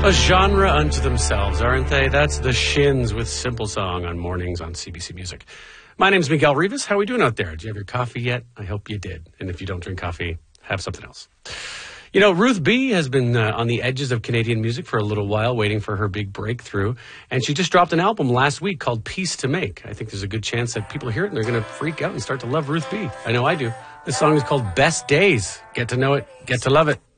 A genre unto themselves, aren't they? That's the Shins with Simple Song on Mornings on CBC Music. My name's Miguel Rivas. How are we doing out there? Did you have your coffee yet? I hope you did. And if you don't drink coffee, have something else. You know, Ruth B. has been on the edges of Canadian music for a little while, waiting for her big breakthrough. And she just dropped an album last week called Peace to Make. I think there's a good chance that people hear it and they're going to freak out and start to love Ruth B. I know I do. This song is called Best Days. Get to know it. Get to love it.